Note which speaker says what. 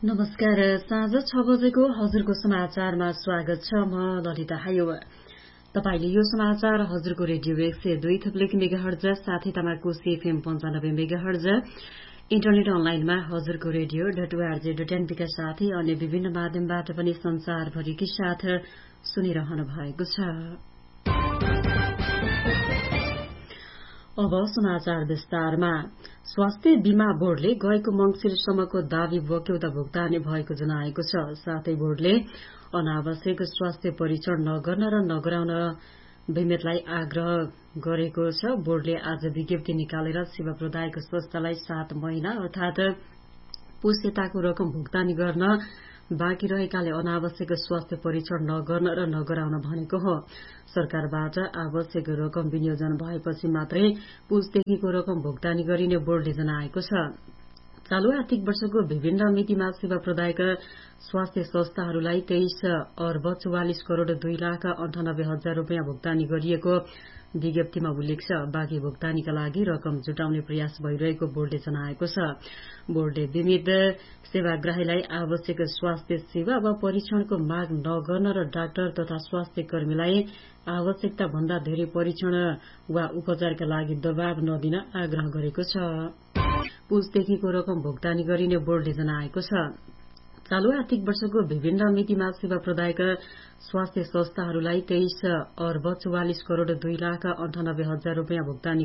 Speaker 1: नमस्कार। साँझ 6 बजेको हजुरको समाचारमा स्वागत छ। म ललिता हायो। तपाईले यो समाचार हजुरको रेडियो 102 थप्लिक मेगाहर्ज साथै तमाकुसी एफएम 95 मेगाहर्ज इन्टरनेट अनलाइनमा हजुरको रेडियो.org.np का साथै अन्य विभिन्न माध्यमबाट पनि संसारभरिकै साथ सुनिरहनु भएको छ। अब समाचार विस्तारमा। स्वास्थ्य बीमा बोर्डले गएको मंसिरसम्मको दावी वक्यौता भुक्तानी भएको जनाएको छ। साथै बोर्डले अनावश्यक स्वास्थ्य परीक्षण नगर्न र नगराउन बिमितलाई आग्रह गरेको छ। बोर्डले आज विज्ञप्ति निकालेर सेवा प्रदायक संस्थालाई 7 महिना अर्थात पुस यताको रकम भुक्तानी गर्न बाँकी रहेकाले अनावश्यक स्वास्थ्य परीक्षण नगर्न र नगराउन भनेको हो। सरकारबाट आवश्यक रकम विनियोजन भएपछि मात्रै पुसदेखिको रकम भुक्तानी गरिने बोर्डले जनाएको छ। चालू आर्थिक वर्षको विभिन्न मितिमा सेवा प्रदायक स्वास्थ्य संस्थाहरूलाई 23,44,02,98,000 रूपियाँ भुक्तानी गरिएको विज्ञप्तिमा उल्लेख छ। बाँकी भुक्तानीका लागि रकम जुटाउने प्रयास भइरहेको बोर्डले जनाएको छ। बोर्डले बीमित सेवाग्राहीलाई आवश्यक स्वास्थ्य सेवा वा परीक्षणको माग नगर्न र डाक्टर तथा स्वास्थ्य कर्मीलाई आवश्यकता भन्दा धेरै परीक्षण वा उपचारका लागि दबाव नदिन आग्रह गरेको छ। पुसदेखिको रकम भुक्तानी गरिने बोर्डले जनाएको छ। चालू आर्थिक वर्षको विभिन्न मितिमा सेवा प्रदायक स्वास्थ्य संस्थाहरूलाई 23,44,02,98,000 रूपियाँ भुक्तानी